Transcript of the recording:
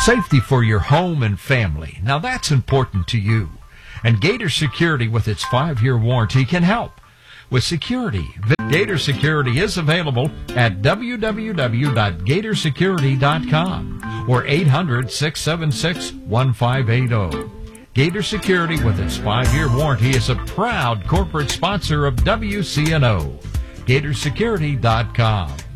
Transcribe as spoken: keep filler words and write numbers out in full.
Safety for your home and family. Now that's important to you. And Gator Security with its five-year warranty can help. With security, Gator Security is available at w w w dot gator security dot com or eight hundred, six seven six, one five eight zero. Gator Security with its five-year warranty is a proud corporate sponsor of W C N O. gator security dot com.